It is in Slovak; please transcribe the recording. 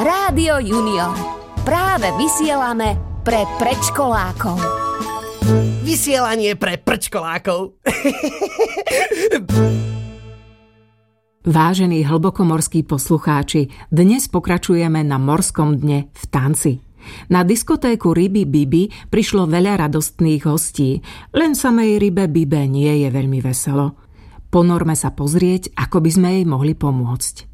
Rádio Junior. Práve vysielame pre predškolákov. Vysielanie pre prčkolákov. Vážení hlbokomorskí poslucháči, dnes pokračujeme na Morskom dne v tanci. Na diskotéku Ryby Bibi prišlo veľa radostných hostí, len samej rybe Bibe nie je veľmi veselo. Ponorme sa pozrieť, ako by sme jej mohli pomôcť.